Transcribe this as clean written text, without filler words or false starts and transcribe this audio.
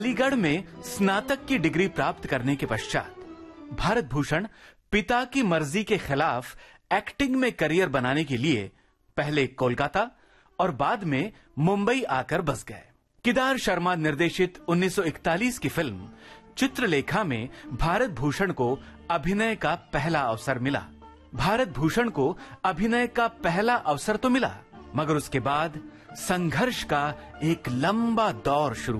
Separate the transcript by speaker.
Speaker 1: अलीगढ़ में स्नातक की डिग्री प्राप्त करने के पश्चात भारत भूषण पिता की मर्जी के खिलाफ एक्टिंग में करियर बनाने के लिए पहले कोलकाता और बाद में मुंबई आकर बस गए। केदार शर्मा निर्देशित 1941 की फिल्म चित्रलेखा में भारत भूषण को अभिनय का पहला अवसर मिला। भारत भूषण को अभिनय का पहला अवसर तो मिला, मगर उसके बाद संघर्ष का एक लंबा दौर शुरू